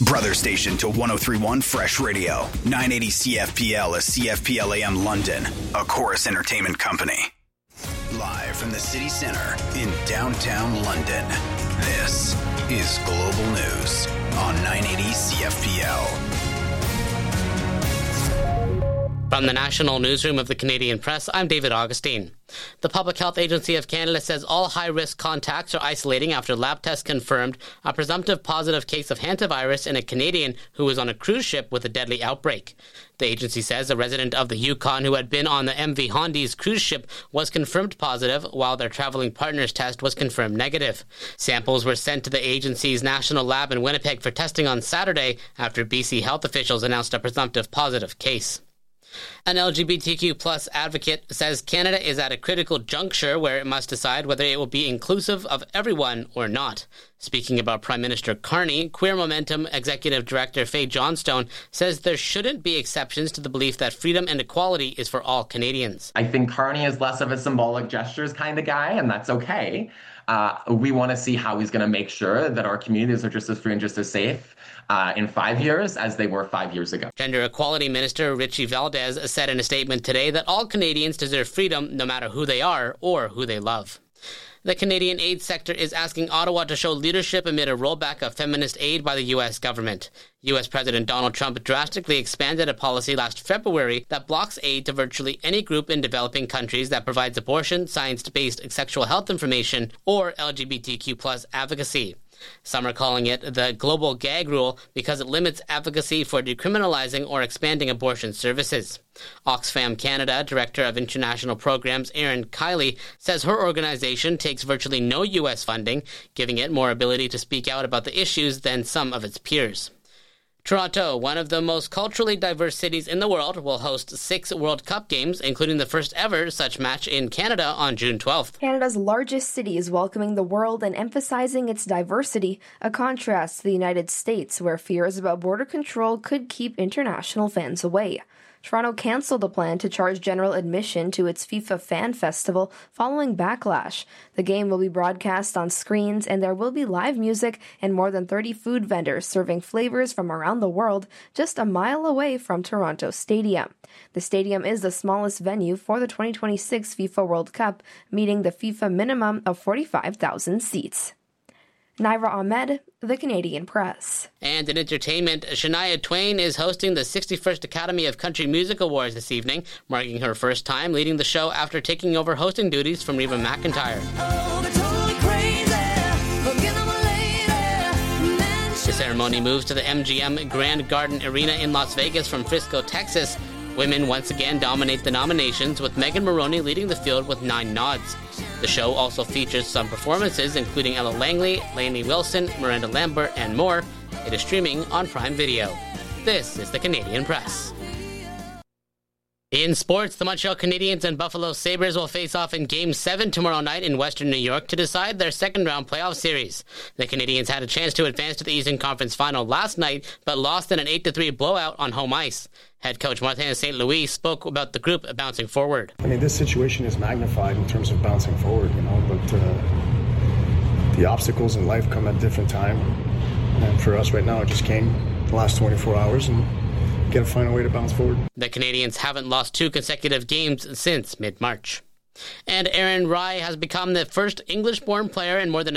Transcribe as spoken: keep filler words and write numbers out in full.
Brother station to one oh three point one Fresh Radio. nine eighty C F P L, a C F P L A M London, a Chorus Entertainment company. Live from the city center in downtown London, this is Global News on nine eighty C F P L. From the National Newsroom of the Canadian Press, I'm David Augustine. The Public Health Agency of Canada says all high-risk contacts are isolating after lab tests confirmed a presumptive positive case of hantavirus in a Canadian who was on a cruise ship with a deadly outbreak. The agency says a resident of the Yukon who had been on the M V Hondi's cruise ship was confirmed positive, while their traveling partner's test was confirmed negative. Samples were sent to the agency's national lab in Winnipeg for testing on Saturday after B C health officials announced a presumptive positive case. An L G B T Q plus advocate says Canada is at a critical juncture where it must decide whether it will be inclusive of everyone or not. Speaking about Prime Minister Carney, Queer Momentum Executive Director Faye Johnstone says there shouldn't be exceptions to the belief that freedom and equality is for all Canadians. I think Carney is less of a symbolic gestures kind of guy, and that's okay. Uh, we want to see how he's going to make sure that our communities are just as free and just as safe uh, in five years as they were five years ago. Gender Equality Minister Richie Valdez said in a statement today that all Canadians deserve freedom no matter who they are or who they love. The Canadian aid sector is asking Ottawa to show leadership amid a rollback of feminist aid by the U S government. U S President Donald Trump drastically expanded a policy last February that blocks aid to virtually any group in developing countries that provides abortion, science-based sexual health information, or L G B T Q plus advocacy. Some are calling it the global gag rule because it limits advocacy for decriminalizing or expanding abortion services. Oxfam Canada Director of International Programs Erin Kiley says her organization takes virtually no U S funding, giving it more ability to speak out about the issues than some of its peers. Toronto, one of the most culturally diverse cities in the world, will host six World Cup games, including the first ever such match in Canada on June twelfth. Canada's largest city is welcoming the world and emphasizing its diversity, a contrast to the United States, where fears about border control could keep international fans away. Toronto canceled the plan to charge general admission to its FIFA Fan Festival following backlash. The game will be broadcast on screens, and there will be live music and more than thirty food vendors serving flavors from around the world just a mile away from Toronto Stadium. The stadium is the smallest venue for the twenty twenty-six FIFA World Cup, meeting the FIFA minimum of forty-five thousand seats. Naira Ahmed, The Canadian Press. And in entertainment, Shania Twain is hosting the sixty-first Academy of Country Music Awards this evening, marking her first time leading the show after taking over hosting duties from Reba McEntire. The ceremony moves to the M G M Grand Garden Arena in Las Vegas from Frisco, Texas. Women once again dominate the nominations, with Megan Moroney leading the field with nine nods. The show also features some performances, including Ella Langley, Lainey Wilson, Miranda Lambert, and more. It is streaming on Prime Video. This is the Canadian Press. In sports, the Montreal Canadiens and Buffalo Sabres will face off in Game seven tomorrow night in Western New York to decide their second-round playoff series. The Canadiens had a chance to advance to the Eastern Conference Final last night, but lost in an eight to three blowout on home ice. Head coach Martin Saint Louis spoke about the group bouncing forward. I mean, this situation is magnified in terms of bouncing forward, you know, but uh, the obstacles in life come at a different time. And for us right now, it just came the last twenty-four hours, and got to find a way to bounce forward. The Canadiens haven't lost two consecutive games since mid-March. And Aaron Rai has become the first English-born player in more than